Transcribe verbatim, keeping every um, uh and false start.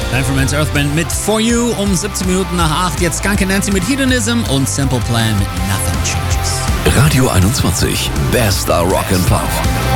Time for Men's Earth Band mit For You um siebzehn Minuten nach acht. Jetzt Skunk and Nancy mit Hedonism und Simple Plan mit Nothing Changes. Radio einundzwanzig, Bester Rock and Pop.